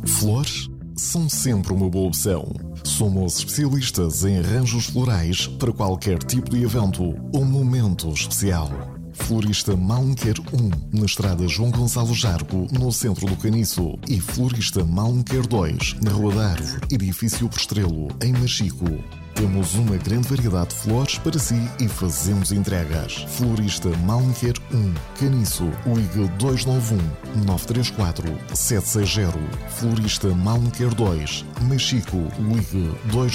Flores são sempre uma boa opção. Somos especialistas em arranjos florais para qualquer tipo de evento ou momento especial. Florista Malmequer 1, na estrada João Gonçalo Jargo, no centro do Caniço. E Florista Malmequer 2, na Rua da Árvore, edifício Postrelo, em Machico. Temos uma grande variedade de flores para si e fazemos entregas. Florista Malmequer 1, Caniço, ligue 291-934-760. Florista Malmequer 2, Machico, ligue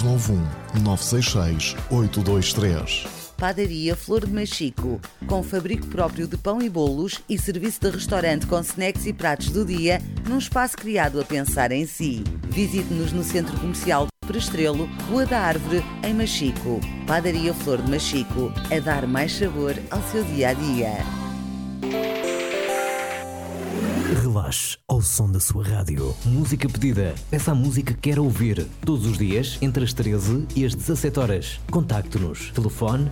291-966-823. Padaria Flor de Machico, com fabrico próprio de pão e bolos e serviço de restaurante com snacks e pratos do dia, num espaço criado a pensar em si. Visite-nos no Centro Comercial Postrelo, Rua da Árvore, em Machico. Padaria Flor de Machico, a dar mais sabor ao seu dia-a-dia. Relaxe ao som da sua rádio. Música pedida. Peça a música que quer ouvir. Todos os dias, entre as 13 e as 17 horas. Contacte-nos. Telefone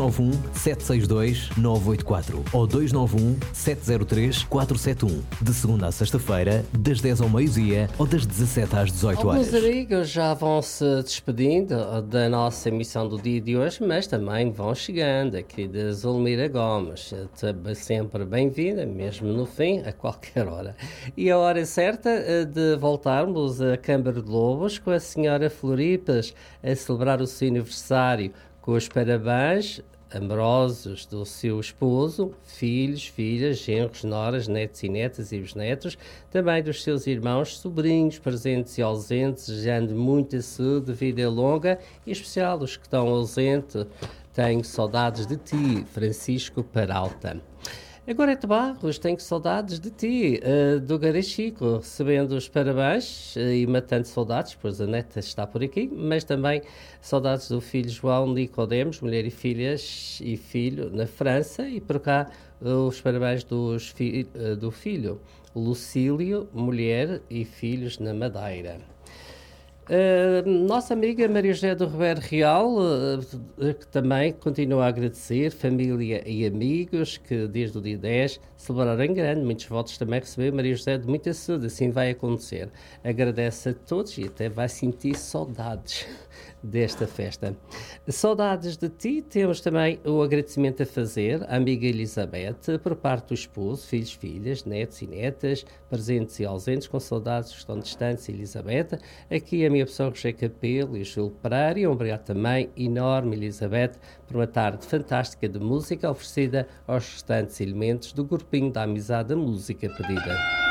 291-762-984 ou 291-703-471. De segunda a sexta-feira, das 10 ao meio-dia ou das 17 às 18 horas. Alguns amigos já vão se despedindo da nossa emissão do dia de hoje, mas também vão chegando. A querida Zulmira Gomes, sempre bem-vinda, mesmo no fim, a qualquer hora. E a hora certa de voltarmos à Câmara de Lobos com a senhora Floripas a celebrar o seu aniversário, com os parabéns amorosos do seu esposo, filhos, filhas, genros, noras, netos e netas e bisnetos, também dos seus irmãos, sobrinhos, presentes e ausentes, desejando muita saúde, vida longa, e em especial os que estão ausentes. Tenho saudades de ti, Francisco Peralta. Agora, Barros, tenho saudades de ti, do Garachico, recebendo os parabéns e matando saudades, pois a neta está por aqui, mas também saudades do filho João Nicodemos, mulher e filhas e filho na França, e por cá os parabéns do filho Lucílio, mulher e filhos na Madeira. Nossa amiga Maria José do Ribeiro Real, que também continua a agradecer, família e amigos, que desde o dia 10 celebraram em grande, muitos votos também recebeu. Maria José de muita saúde, assim vai acontecer. Agradece a todos e até vai sentir saudades desta festa. Saudades de ti, temos também o agradecimento a fazer à amiga Elizabeth, por parte do esposo, filhos, filhas, netos e netas, presentes e ausentes, com saudades que estão distantes, Elizabeth. Aqui a minha pessoa, Roger Capelo e o Júlio Pereira, e obrigado também enorme, Elizabeth, por uma tarde fantástica de música oferecida aos restantes elementos do grupinho da Amizade da Música Pedida.